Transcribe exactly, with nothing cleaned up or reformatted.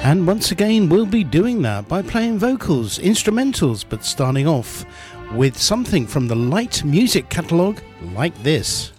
And once again, we'll be doing that by playing vocals, instrumentals, but starting off with something from the light music catalogue like this.